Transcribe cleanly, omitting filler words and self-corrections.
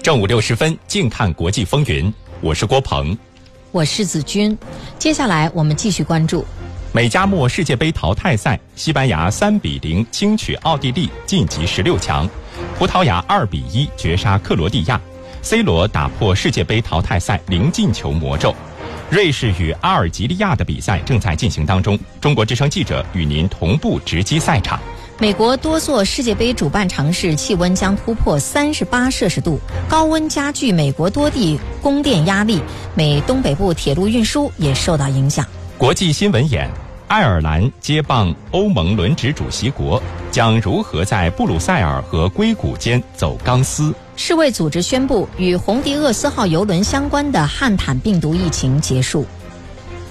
正午6时分，静看国际风云。我是郭鹏， 我是子君。接下来我们继续关注美加墨世界杯淘汰赛，西班牙3-0轻取奥地利晋级16强，葡萄牙2-1绝杀克罗地亚，C 罗打破世界杯淘汰赛0进球魔咒。瑞士与阿尔及利亚的比赛正在进行当中，中国之声记者与您同步直击赛场。 美国多座世界杯主办城市气温将突破38摄氏度，高温加剧美国多地供电压力，美东北部铁路运输也受到影响。 国际新闻眼：爱尔兰接棒欧盟轮值主席国，将如何在布鲁塞尔和硅谷间走钢丝？ 世卫组织宣布与红迪厄斯号邮轮相关的汉坦病毒疫情结束。